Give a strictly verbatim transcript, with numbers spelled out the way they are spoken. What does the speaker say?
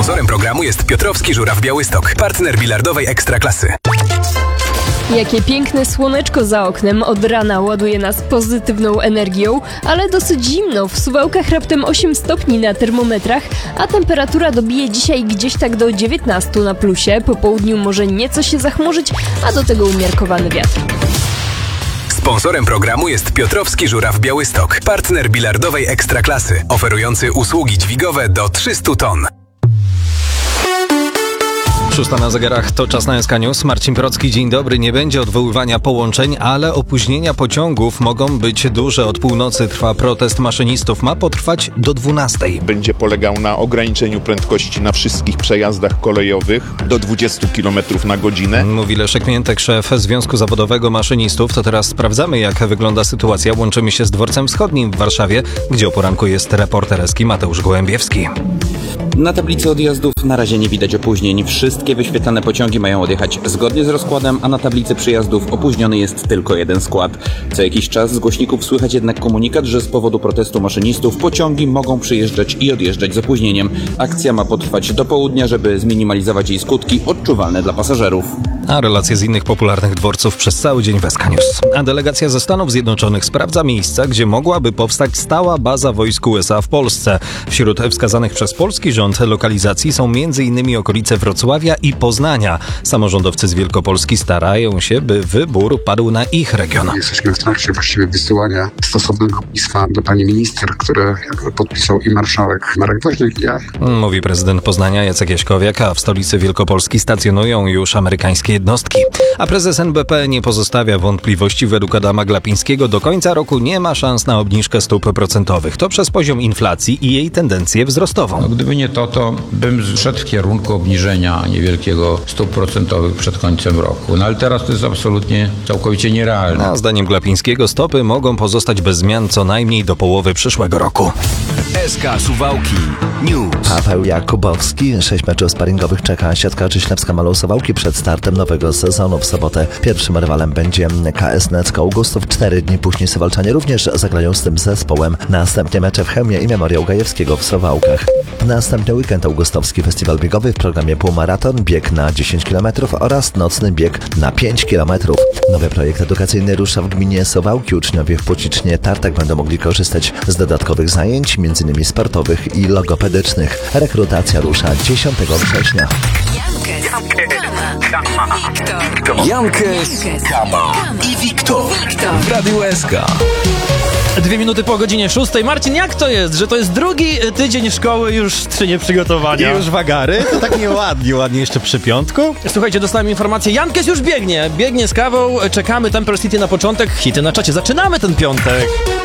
Sponsorem programu jest Piotrowski Żuraw Białystok, partner bilardowej Ekstraklasy. Jakie piękne słoneczko za oknem od rana ładuje nas pozytywną energią, ale dosyć zimno. W Suwałkach raptem osiem stopni na termometrach, a temperatura dobije dzisiaj gdzieś tak do dziewiętnastu na plusie. Po południu może nieco się zachmurzyć, a do tego umiarkowany wiatr. Sponsorem programu jest Piotrowski Żuraw Białystok, partner bilardowej Ekstraklasy, oferujący usługi dźwigowe do trzystu ton. Szósta na zegarach, to czas na S K News. Marcin Procki, dzień dobry. Nie będzie odwoływania połączeń, ale opóźnienia pociągów mogą być duże. Od północy trwa protest maszynistów. Ma potrwać do dwunastej. Będzie polegał na ograniczeniu prędkości na wszystkich przejazdach kolejowych do dwudziestu kilometrów na godzinę. Mówi Leszek Miętek, szef Związku Zawodowego Maszynistów. To teraz sprawdzamy, jak wygląda sytuacja. Łączymy się z Dworcem Wschodnim w Warszawie, gdzie o poranku jest reporter S K I Mateusz Gołębiewski. Na tablicy odjazdów na razie nie widać opóźnień. Wszystkie wyświetlane pociągi mają odjechać zgodnie z rozkładem, a na tablicy przyjazdów opóźniony jest tylko jeden skład. Co jakiś czas z głośników słychać jednak komunikat, że z powodu protestu maszynistów pociągi mogą przyjeżdżać i odjeżdżać z opóźnieniem. Akcja ma potrwać do południa, żeby zminimalizować jej skutki odczuwalne dla pasażerów. A relacje z innych popularnych dworców przez cały dzień w S K News. A delegacja ze Stanów Zjednoczonych sprawdza miejsca, gdzie mogłaby powstać stała baza wojsk U S A w Polsce. Wśród wskazanych przez polski rząd lokalizacji są m.in. okolice Wrocławia i Poznania. Samorządowcy z Wielkopolski starają się, by wybór padł na ich region. Jesteśmy w trakcie właściwie wysyłania stosownego pisma do pani minister, które podpisał i marszałek Marek Woźniak i ja. Mówi prezydent Poznania Jacek Jaśkowiak, a w stolicy Wielkopolski stacjonują już amerykańskie jednostki. A prezes N B P nie pozostawia wątpliwości. Według Adama Glapińskiego do końca roku nie ma szans na obniżkę stóp procentowych. To przez poziom inflacji i jej tendencję wzrostową. No, gdyby nie to, to bym szedł w kierunku obniżenia niewielkiego stóp procentowych przed końcem roku. No ale teraz to jest absolutnie, całkowicie nierealne. A zdaniem Glapińskiego stopy mogą pozostać bez zmian co najmniej do połowy przyszłego roku. S K Suwałki News. Paweł Jakubowski. Sześć meczów sparingowych czeka siatkarzy Ślepska Malą Suwałki przed startem nowego sezonu w sobotę. Pierwszym rywalem będzie K S Necko Augustów. Cztery dni później Suwalczanie również zagrają z tym zespołem. Następnie mecze w Chełmie i Memoriał Gajewskiego w Suwałkach. Następny weekend augustowski festiwal biegowy w programie półmaraton, bieg na dziesięć kilometrów oraz nocny bieg na pięć kilometrów. Nowy projekt edukacyjny rusza w gminie Suwałki. Uczniowie w Płocicznie Tartak będą mogli korzystać z dodatkowych zajęć, m.in. sportowych i logopedycznych. Rekrutacja rusza dziesiątego września. Jankes, Kama i Wiktor w Radiu S K. Dwie minuty po godzinie szóstej. Marcin, jak to jest, że to jest drugi tydzień szkoły, już trzy nieprzygotowania? I już wagary? To tak nieładnie, ładnie jeszcze przy piątku. Słuchajcie, dostałem informację, Jankes już biegnie, biegnie z kawą, czekamy Temper City na początek, hity na czacie, zaczynamy ten piątek.